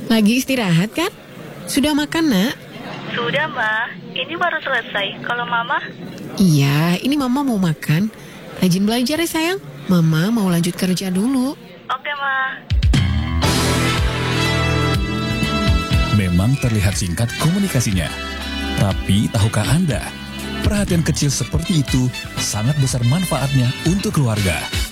Lagi istirahat kan? Sudah makan, Nak? Sudah, Ma. Ini baru selesai. Kalau Mama? Iya, ini Mama mau makan. Rajin belajar ya, sayang. Mama mau lanjut kerja dulu. Oke, Ma. Memang terlihat singkat komunikasinya. Tapi tahukah Anda, perhatian kecil seperti itu sangat besar manfaatnya untuk keluarga.